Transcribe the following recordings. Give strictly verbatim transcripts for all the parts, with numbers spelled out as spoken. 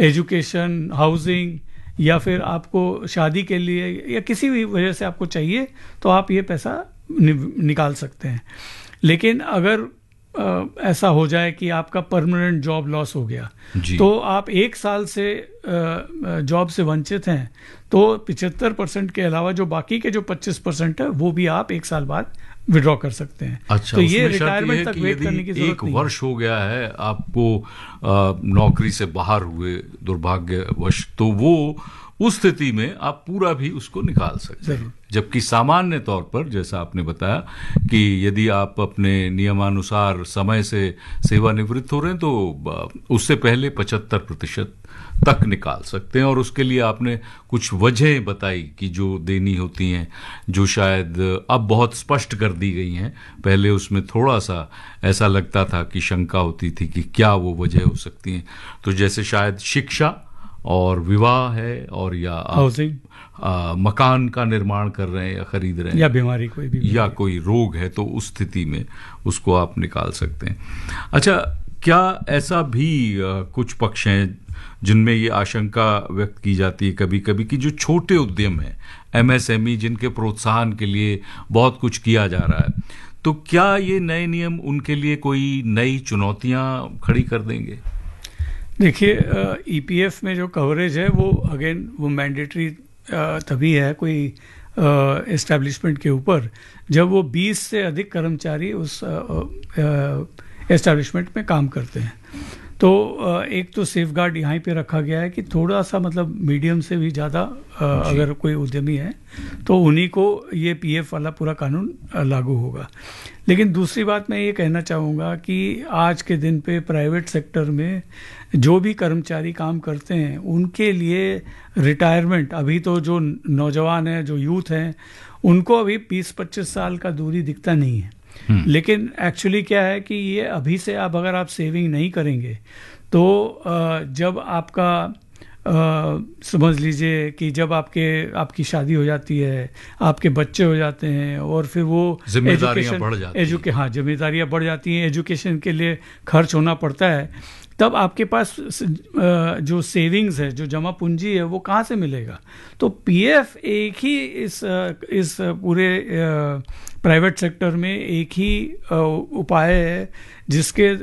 Education, housing, या फिर आपको शादी के लिए या किसी भी वजह से आपको चाहिए तो आप ये पैसा नि, निकाल सकते हैं। लेकिन अगर आ, ऐसा हो जाए कि आपका परमानेंट जॉब लॉस हो गया तो आप एक साल से जॉब से वंचित हैं, तो पिछहत्तर परसेंट के अलावा जो बाकी के जो पच्चीस परसेंट है वो भी आप एक साल बाद विड्रॉ कर सकते हैं। अच्छा, तो ये रिटायरमेंट तक वेट करने की जरूरत एक नहीं। वर्ष हो गया है आपको आ, नौकरी से बाहर हुए दुर्भाग्यवश, तो वो उस स्थिति में आप पूरा भी उसको निकाल सकते हैं। जबकि सामान्य तौर पर जैसा आपने बताया कि यदि आप अपने नियमानुसार समय से सेवानिवृत्त हो रहे हैं तो उससे पहले पचहत्तर प्रतिशत तक निकाल सकते हैं। और उसके लिए आपने कुछ वजह बताई कि जो देनी होती हैं, जो शायद अब बहुत स्पष्ट कर दी गई हैं। पहले उसमें थोड़ा सा ऐसा लगता था कि शंका होती थी कि क्या वो वजह हो सकती हैं। तो जैसे शायद शिक्षा और विवाह है, और या हाउसिंग, मकान का निर्माण कर रहे हैं या खरीद रहे हैं, या बीमारी कोई भी या कोई रोग है, तो उस स्थिति में उसको आप निकाल सकते हैं। अच्छा, क्या ऐसा भी आ, कुछ पक्ष हैं जिनमें ये आशंका व्यक्त की जाती है कभी कभी कि जो छोटे उद्यम हैं, एमएसएमई, जिनके प्रोत्साहन के लिए बहुत कुछ किया जा रहा है, तो क्या ये नए नियम उनके लिए कोई नई चुनौतियां खड़ी कर देंगे? देखिए, ईपीएफ में जो कवरेज है वो अगेन वो मैंडेटरी तभी है कोई एस्टैब्लिशमेंट के ऊपर जब वो बीस से अधिक कर्मचारी उस एस्टैब्लिशमेंट में काम करते हैं। तो एक तो सेफगार्ड यहाँ पे रखा गया है कि थोड़ा सा मतलब मीडियम से भी ज़्यादा अगर कोई उद्यमी है तो उन्हीं को ये पीएफ वाला पूरा कानून लागू होगा। लेकिन दूसरी बात मैं ये कहना चाहूँगा कि आज के दिन पे प्राइवेट सेक्टर में जो भी कर्मचारी काम करते हैं उनके लिए रिटायरमेंट, अभी तो जो नौजवान हैं, जो यूथ हैं, उनको अभी बीस पच्चीस साल का दूरी दिखता नहीं है। लेकिन एक्चुअली क्या है कि ये अभी से आप अगर आप सेविंग नहीं करेंगे तो जब आपका समझ लीजिए कि जब आपके आपकी शादी हो जाती है, आपके बच्चे हो जाते हैं और फिर वो जिम्मेदारियां बढ़ जाती हैं, एजुके हाँ जिम्मेदारियां बढ़ जाती हैं, एजुकेशन के लिए खर्च होना पड़ता है, तब आपके पास जो सेविंग्स है, जो जमा पूंजी है, वो कहाँ से मिलेगा? तो पीएफ एक ही इस इस पूरे प्राइवेट सेक्टर में एक ही उपाय है जिसके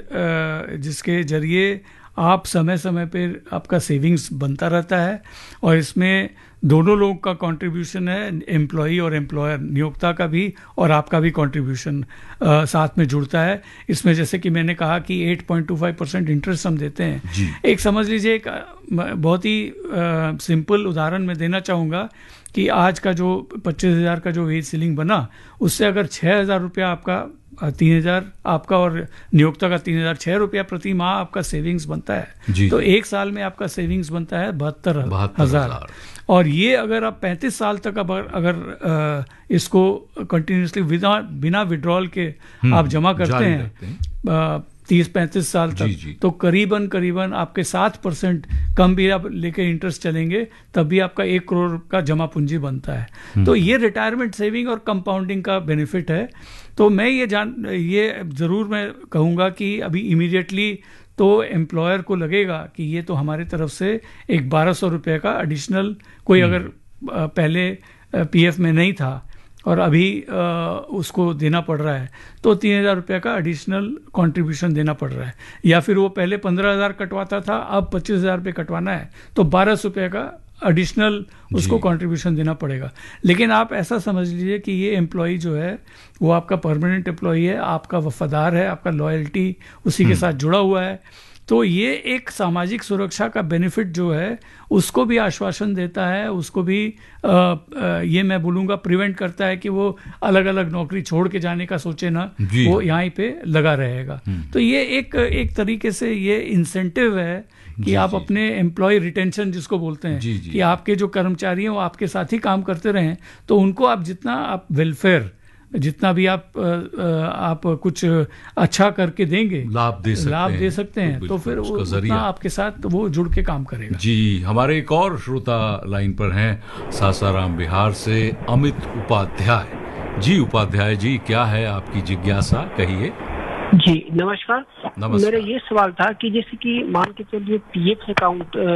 जिसके जरिए आप समय समय पर आपका सेविंग्स बनता रहता है और इसमें दोनों लोगों का कंट्रीब्यूशन है, एम्प्लॉई और एम्प्लॉयर, नियोक्ता का भी और आपका भी कंट्रीब्यूशन साथ में जुड़ता है इसमें। जैसे कि मैंने कहा कि आठ पॉइंट दो पाँच परसेंट इंटरेस्ट हम देते हैं। एक समझ लीजिए, एक बहुत ही सिंपल उदाहरण मैं देना चाहूँगा कि आज का जो पच्चीस हज़ार का जो वेज सीलिंग बना, उससे अगर छः हज़ार रुपया आपका तीन हजार आपका और नियोक्ता का तीन हजार छह रुपया प्रति माह आपका सेविंग्स बनता है, तो एक साल में आपका सेविंग्स बनता है बहत्तर हजार। और ये अगर आप पैंतीस साल तक अगर अगर इसको कंटिन्यूसली बिना बिना विड्रॉल के आप जमा करते हैं तीस पैंतीस साल तक, जी जी। तो करीबन करीबन आपके सात परसेंट कम भी आप लेके इंटरेस्ट चलेंगे तब भी आपका एक करोड़ का जमा पूंजी बनता है। तो ये रिटायरमेंट सेविंग और कंपाउंडिंग का बेनिफिट है। तो मैं ये जान ये जरूर मैं कहूँगा कि अभी इमीडिएटली तो एम्प्लॉयर को लगेगा कि ये तो हमारे तरफ से एक बारह सौ रुपये का एडिशनल, कोई अगर पहले पीएफ में नहीं था और अभी आ, उसको देना पड़ रहा है तो तीन हजार रुपये का एडिशनल कंट्रीब्यूशन देना पड़ रहा है, या फिर वो पहले पंद्रह हजार कटवाता था अब पच्चीस हजार रुपये कटवाना है तो बारह सौ रुपये का एडिशनल उसको कंट्रीब्यूशन देना पड़ेगा। लेकिन आप ऐसा समझ लीजिए कि ये एम्प्लॉई जो है वो आपका परमानेंट एम्प्लॉई है, आपका वफादार है, आपका लॉयल्टी उसी के साथ जुड़ा हुआ है, तो ये एक सामाजिक सुरक्षा का बेनिफिट जो है उसको भी आश्वासन देता है, उसको भी आ, आ, ये मैं बोलूँगा प्रिवेंट करता है कि वो अलग अलग नौकरी छोड़ के जाने का सोचे ना, वो यहाँ पे लगा रहेगा। तो ये एक एक तरीके से ये इंसेंटिव है कि जी, आप जी, अपने एम्प्लॉय रिटेंशन जिसको बोलते हैं जी, जी, कि आपके जो कर्मचारी हैं वो आपके साथ ही काम करते रहें, तो उनको आप जितना आप वेलफेयर जितना भी आप आप कुछ अच्छा करके देंगे, लाभ दे सकते लाभ हैं, दे सकते हैं, तो फिर वो उतना आपके साथ वो जुड़ के काम करेगा। जी, हमारे एक और श्रोता लाइन पर हैं सासाराम बिहार से अमित उपाध्याय जी। उपाध्याय जी, क्या है आपकी जिज्ञासा, कहिए। जी नमस्कार। नमस्कार। मेरा ये सवाल था कि जैसे कि मान के चलिए पीएफ अकाउंट